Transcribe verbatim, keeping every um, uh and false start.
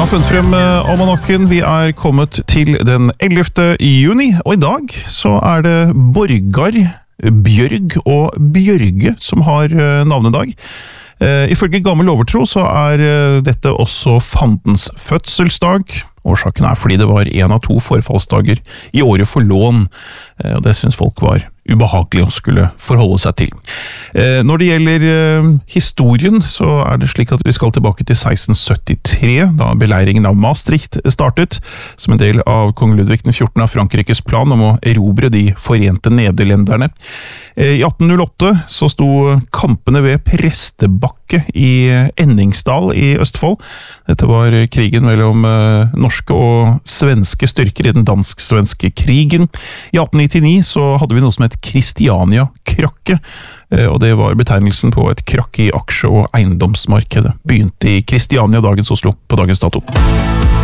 har funnet frem almanakken. Vi er kommet til den ellevte juni, og i dag så er det Borgar, Bjørg og Bjørge som har navnedag. Uh, ifølge gammel overtro så er uh, dette også fandens fødselsdag. Årsaken er fordi det var en av to forfallsdager i året for lån, uh, og det synes folk var ubehagelig å skulle forholde seg til. Uh, når det gjelder uh, historien, så er det slik at vi skal tilbake til seksten syttitre, da beleiringen av Maastricht startet, som en del av kong Ludvig den fjortende av Frankrikes plan om å erobre de forente nederlenderne. Uh, I atten null åtte så sto kampene ved Prestebakke i Enningsdal i Østfold. Dette var krigen mellom uh, norske og svenske styrker i den dansk-svenske krigen. I atten nittini så hadde vi noe som het Kristiania-krakket, uh, og det var betegnelsen på et krakk i aksje- og eiendomsmarkedet. Begynte i Kristiania, dagens Oslo, på dagens dato.